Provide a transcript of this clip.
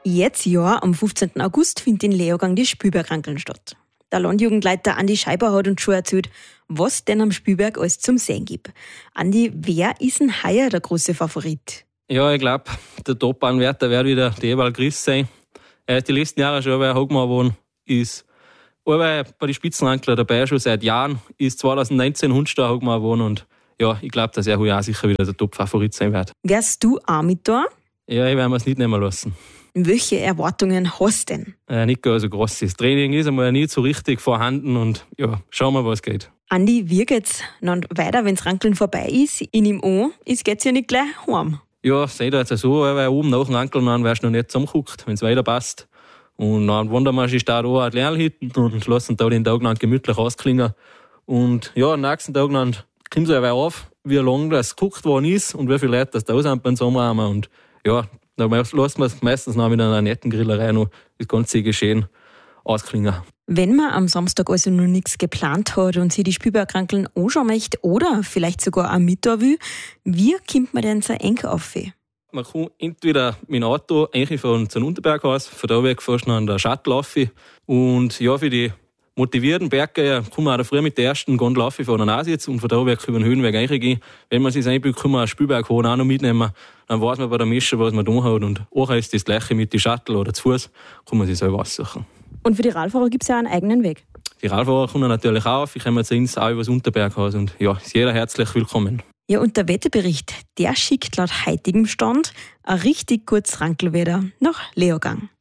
Jetzt Jahr, am 15. August, findet in Leogang die Spielbergrankeln statt. Der Landjugendleiter Andi Scheiber hat uns schon erzählt, was denn am Spielberg alles zum Sehen gibt. Andi, wer ist denn heuer der große Favorit? Ja, ich glaube, der Top-Anwärter wird wieder der Ewald Chris sein. Er ist die letzten Jahre schon hochgemacht worden, ist bei den Spitzenrankler dabei schon seit Jahren, ist 2019 Hundstar hochgemacht worden und ja, ich glaube, dass er heuer auch sicher wieder der Top-Favorit sein wird. Wärst du auch mit da? Ja, ich werde mir es nicht nehmen lassen. Welche Erwartungen hast du denn? Nicht gar so groß. Das Training ist einmal nicht so richtig vorhanden und ja, schauen wir, was geht. Andi, wie geht's dann weiter, wenn das Rankeln vorbei ist? Ich nehme an, es geht's ja nicht gleich heim. Ja, seht ihr jetzt so, weil oben nach dem Rankeln dann wärst du noch nicht zusammengeguckt, wenn es weiter passt. Und dann wandern wir sich da auch an die Lernhütten und lassen da den Tag dann gemütlich ausklingen. Und ja, am nächsten Tag dann kommt es ja auf, wie lange das geguckt worden ist und wie viele Leute das da sind beim Sommerrahmen. Und ja, dann lassen wir es meistens noch mit einer netten Grillerei noch das ganze Geschehen ausklingen. Wenn man am Samstag also noch nichts geplant hat und sich die Spielbergrankeln anschauen möchte oder vielleicht sogar auch mit da will, wie kommt man denn so eng auf? Man kann entweder mit dem Auto von zum Unterberghaus, von da weg fast noch an der Shuttle rauf. Und ja, für die motivierten Berggänger kann man auch früh mit der ersten Gondel rauf von der Nase jetzt und von da weg über den Höhenweg reingehen. Wenn man sich einbildet, kann man einen Spielberg auch noch mitnehmen. Dann weiß man bei der Mische, was man da hat. Und auch ist das Gleiche mit den Shuttle oder zu Fuß, kann man sich selber aussuchen. Und für die Radfahrer gibt es ja einen eigenen Weg. Die Radfahrer kommen natürlich auch auf. Ich komme zu uns auch über das Unterberghaus. Und ja, ist jeder herzlich willkommen. Ja, und der Wetterbericht, der schickt laut heutigem Stand ein richtig gutes Rankelwetter nach Leogang.